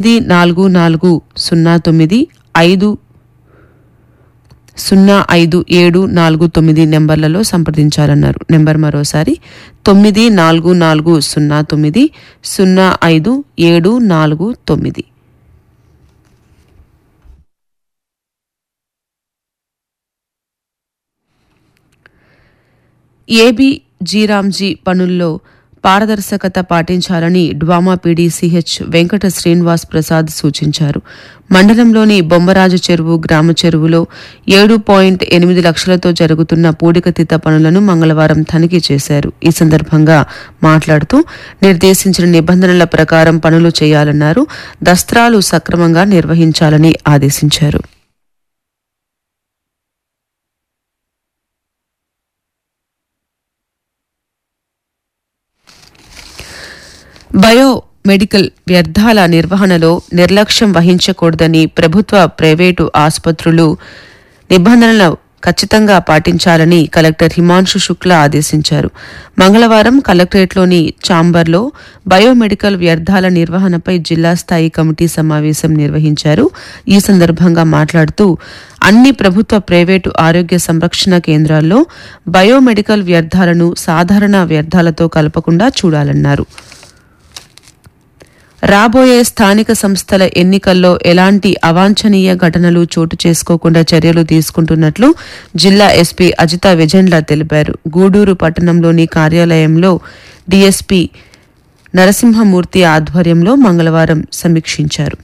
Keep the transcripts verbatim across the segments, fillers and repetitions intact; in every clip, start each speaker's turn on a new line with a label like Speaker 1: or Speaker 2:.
Speaker 1: నాలుగు నాలుగు సున్నా తొమ్మిది ఐదు సున్నా ఐదు ఏడు నాలుగు తొమ్మిది నెంబర్లలో సంప్రదించాలన్నారు. నెంబర్ మరోసారి తొమ్మిది నాలుగు నాలుగు సున్నా తొమ్మిది సున్నా ఐదు ఏడు నాలుగు తొమ్మిది. ఏబీ జీరాంజీ పనుల్లో పారదర్శకత పాటించాలని డ్వామా పీడీసీహెచ్ వెంకట శ్రీనివాస్ ప్రసాద్ సూచించారు. మండలంలోని బొమ్మరాజు చెరువు గ్రామ చెరువులో ఏడు పాయింట్ ఎనిమిది లక్షలతో జరుగుతున్న పూడికతీత పనులను మంగళవారం తనిఖీ చేశారు. ఈ సందర్భంగా మాట్లాడుతూ నిర్దేశించిన నిబంధనల ప్రకారం పనులు చేయాలన్నారు. దస్త్రాలు సక్రమంగా నిర్వహించాలని ఆదేశించారు. బయో మెడికల్ వ్యర్థాల నిర్వహణలో నిర్లక్ష్యం వహించకూడదని ప్రభుత్వ, ప్రైవేటు ఆసుపత్రులు నిబంధనలు ఖచ్చితంగా పాటించాలని కలెక్టర్ హిమాంశు శుక్లా ఆదేశించారు. మంగళవారం కలెక్టరేట్లోని ఛాంబర్లో బయోమెడికల్ వ్యర్థాల నిర్వహణపై జిల్లా స్థాయి కమిటీ సమావేశం నిర్వహించారు. ఈ సందర్భంగా మాట్లాడుతూ అన్ని ప్రభుత్వ, ప్రైవేటు ఆరోగ్య సంరక్షణ కేంద్రాల్లో బయోమెడికల్ వ్యర్థాలను సాధారణ వ్యర్థాలతో కలపకుండా చూడాలన్నారు. రాబోయే స్థానిక సంస్థల ఎన్నికల్లో ఎలాంటి అవాంఛనీయ ఘటనలు చోటు చేసుకోకుండా చర్యలు తీసుకుంటున్నట్లు జిల్లా ఎస్పీ అజితా విజెండ్ల తెలిపారు. గూడూరు పట్టణంలోని కార్యాలయంలో డీఎస్పీ నరసింహమూర్తి ఆధ్వర్యంలో మంగళవారం సమీక్షించారు.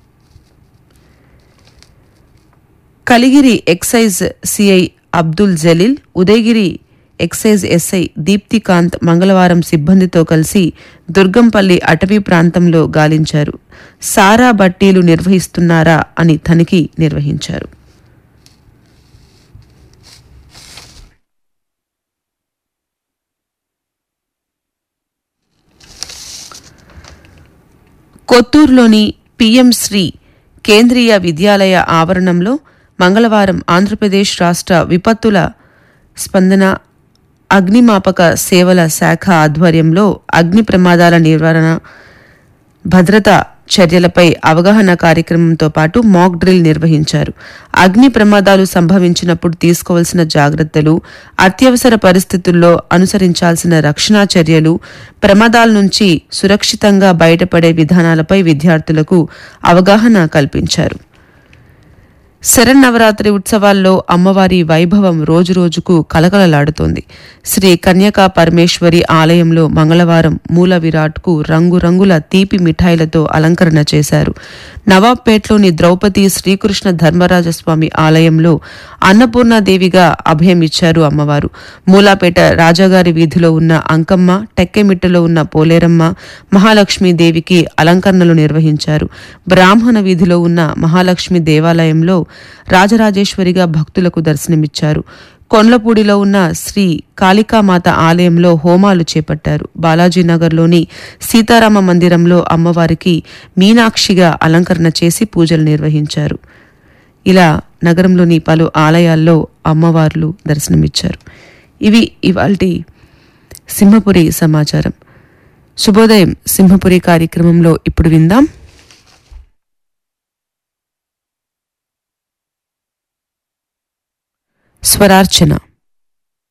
Speaker 1: Kaligiri excise CI Abdul Jaleel, Udayagiri excise SI దీప్తికాంత్ మంగళవారం సిబ్బందితో కలిసి దుర్గంపల్లి అటవీ ప్రాంతంలో గాలించారు. సారా బట్టీలు నిర్వహిస్తున్నారా అని తనిఖీ నిర్వహించారు. కొత్తూరులోని పీఎం శ్రీ కేంద్రీయ విద్యాలయ ఆవరణంలో మంగళవారం ఆంధ్రప్రదేశ్ రాష్ట్ర విపత్తుల స్పందన అగ్నిమాపక సేవల శాఖ ఆధ్వర్యంలో అగ్ని ప్రమాదాల నివారణ, భద్రతా చర్యలపై అవగాహన కార్యక్రమంతో పాటు మాక్ డ్రిల్ నిర్వహించారు. అగ్ని ప్రమాదాలు సంభవించినప్పుడు తీసుకోవాల్సిన జాగ్రత్తలు, అత్యవసర పరిస్థితుల్లో అనుసరించాల్సిన రక్షణా చర్యలు, ప్రమాదాల నుంచి సురక్షితంగా బయటపడే విధానాలపై విద్యార్థులకు అవగాహన కల్పించారు. శరన్నవరాత్రి ఉత్సవాల్లో అమ్మవారి వైభవం రోజురోజుకు కలకలలాడుతోంది. శ్రీ కన్యకా పరమేశ్వరి ఆలయంలో మంగళవారం మూల విరాట్కు రంగురంగుల తీపి మిఠాయిలతో అలంకరణ చేశారు. నవాబ్పేట్లోని ద్రౌపది శ్రీకృష్ణ ధర్మరాజస్వామి ఆలయంలో అన్నపూర్ణాదేవిగా అభయమిచ్చారు అమ్మవారు. మూలాపేట రాజాగారి వీధిలో ఉన్న అంకమ్మ, టెక్కెమిట్టలో ఉన్న పోలేరమ్మ, మహాలక్ష్మీదేవికి అలంకరణలు నిర్వహించారు. బ్రాహ్మణ వీధిలో ఉన్న మహాలక్ష్మి దేవాలయంలో రాజరాజేశ్వరిగా భక్తులకు దర్శనమిచ్చారు. కొండ్లపూడిలో ఉన్న శ్రీ కాళికామాత ఆలయంలో హోమాలు చేపట్టారు. బాలాజీనగర్లోని సీతారామ మందిరంలో అమ్మవారికి మీనాక్షిగా అలంకరణ చేసి పూజలు నిర్వహించారు. ఇలా నగరంలోని పలు ఆలయాల్లో అమ్మవార్లు దర్శనమిచ్చారు. ఇవి ఇవాల్టి సింహపురి సమాచారం. శుభోదయం సింహపురి కార్యక్రమంలో ఇప్పుడు విందాం స్వరార్చన.